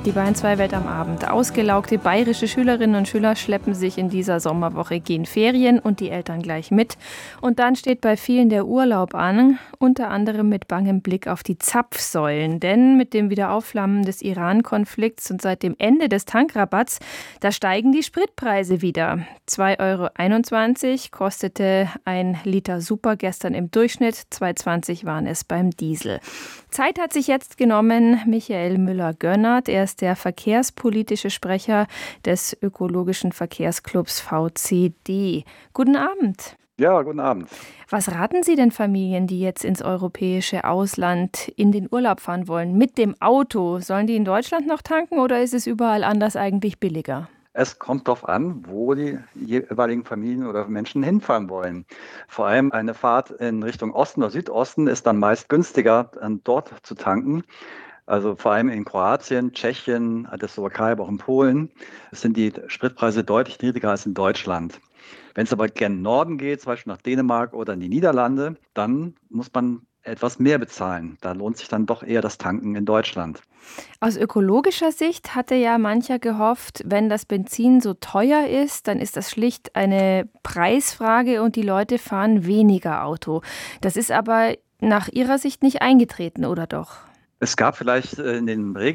Die Bayern 2 Welt am Abend. Ausgelaugte bayerische Schülerinnen und Schüler schleppen sich in dieser Sommerwoche gen Ferien und die Eltern gleich mit. Und dann steht bei vielen der Urlaub an, unter anderem mit bangem Blick auf die Zapfsäulen. Denn mit dem Wiederaufflammen des Iran-Konflikts und seit dem Ende des Tankrabatts, da steigen die Spritpreise wieder. 2,21 € kostete ein Liter Super gestern im Durchschnitt, 2,20 € waren es beim Diesel. Zeit hat sich jetzt genommen Michael Müller-Gönnert. Er ist der verkehrspolitische Sprecher des ökologischen Verkehrsclubs VCD. Guten Abend. Ja, guten Abend. Was raten Sie denn Familien, die jetzt ins europäische Ausland in den Urlaub fahren wollen, mit dem Auto? Sollen die in Deutschland noch tanken oder ist es überall anders eigentlich billiger? Es kommt darauf an, wo die jeweiligen Familien oder Menschen hinfahren wollen. Vor allem eine Fahrt in Richtung Osten oder Südosten ist dann meist günstiger, dort zu tanken. Also vor allem in Kroatien, Tschechien, der Slowakei, aber auch in Polen sind die Spritpreise deutlich niedriger als in Deutschland. Wenn es aber gen Norden geht, zum Beispiel nach Dänemark oder in die Niederlande, dann muss man etwas mehr bezahlen. Da lohnt sich dann doch eher das Tanken in Deutschland. Aus ökologischer Sicht hatte ja mancher gehofft, wenn das Benzin so teuer ist, dann ist das schlicht eine Preisfrage und die Leute fahren weniger Auto. Das ist aber nach Ihrer Sicht nicht eingetreten, oder doch? Es gab vielleicht in den